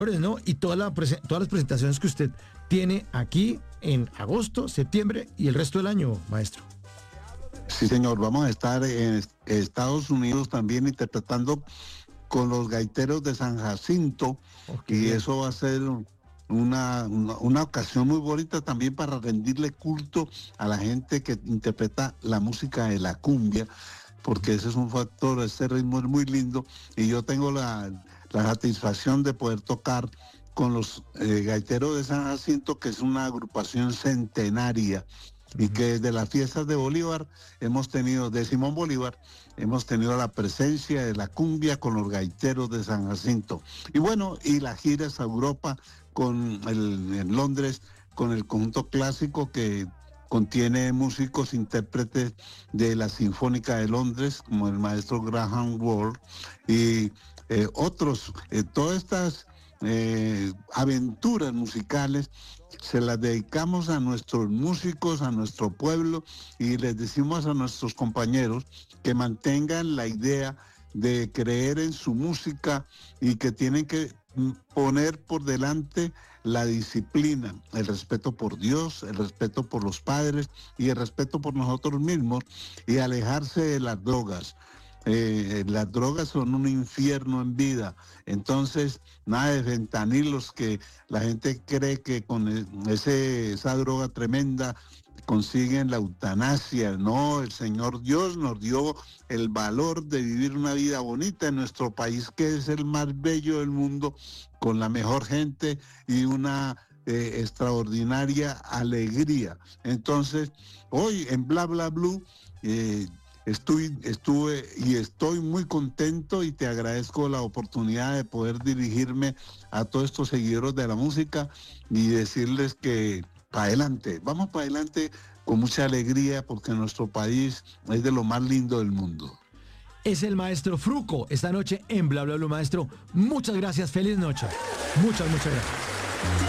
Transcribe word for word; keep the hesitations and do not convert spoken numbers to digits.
¿no? Y toda la prese- todas las presentaciones que usted tiene aquí en agosto, septiembre y el resto del año, maestro. Sí, señor, vamos a estar en Estados Unidos también interpretando con los gaiteros de San Jacinto, Oh, qué y bien. eso va a ser una, una, una ocasión muy bonita también para rendirle culto a la gente que interpreta la música de la cumbia, porque ese es un factor, ese ritmo es muy lindo, y yo tengo la, la satisfacción de poder tocar con los eh, gaiteros de San Jacinto, que es una agrupación centenaria, y Ujú. que desde las fiestas de Bolívar hemos tenido, de Simón Bolívar, hemos tenido la presencia de la cumbia con los gaiteros de San Jacinto. Y bueno, y las giras a Europa con el, en Londres, con el conjunto clásico que contiene músicos intérpretes de la Sinfónica de Londres, como el maestro Graham Ward, y eh, otros, eh, todas estas eh, aventuras musicales se las dedicamos a nuestros músicos, a nuestro pueblo, y les decimos a nuestros compañeros que mantengan la idea de creer en su música y que tienen que poner por delante la disciplina, el respeto por Dios, el respeto por los padres y el respeto por nosotros mismos, y alejarse de las drogas. Eh, las drogas son un infierno en vida, entonces nada de fentanilos, que la gente cree que con ese, esa droga tremenda consiguen la eutanasia. No, el Señor Dios nos dio el valor de vivir una vida bonita en nuestro país, que es el más bello del mundo, con la mejor gente y una eh, extraordinaria alegría. Entonces, hoy en Bla Bla Blue, eh, Estuve, estuve y estoy muy contento, y te agradezco la oportunidad de poder dirigirme a todos estos seguidores de la música y decirles que para adelante, vamos para adelante con mucha alegría, porque nuestro país es de lo más lindo del mundo. Es el maestro Fruco esta noche en Bla Bla Bla, maestro. Muchas gracias, feliz noche. Muchas, muchas gracias.